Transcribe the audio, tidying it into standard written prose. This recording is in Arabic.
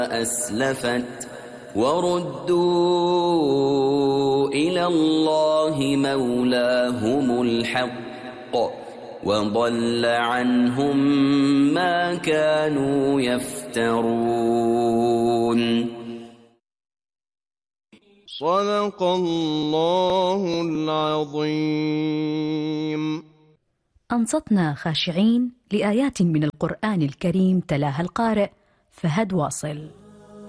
أسلفت وردوا إلى الله مولاهم الحق وضل عنهم ما كانوا يفترون. صدق الله العظيم. أنصتنا خاشعين لآيات من القرآن الكريم تلاها القارئ فهد واصل.